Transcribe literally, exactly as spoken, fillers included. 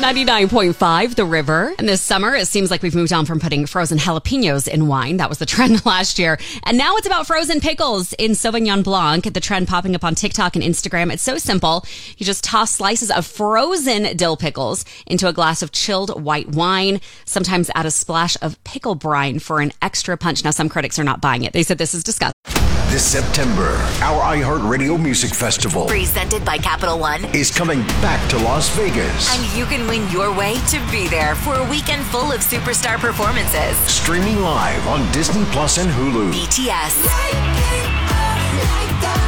ninety-nine point five, The River. And this summer, it seems like we've moved on from putting frozen jalapenos in wine. That was the trend last year. And now it's about frozen pickles in Sauvignon Blanc. The trend popping up on TikTok and Instagram. It's so simple. You just toss slices of frozen dill pickles into a glass of chilled white wine. Sometimes add a splash of pickle brine for an extra punch. Now, some critics are not buying it. They said this is disgusting. This September, our iHeartRadio Music Festival, presented by Capital One, is coming back to Las Vegas. And you can win your way to be there for a weekend full of superstar performances. Streaming live on Disney Plus and Hulu. B T S. Like it up, like that.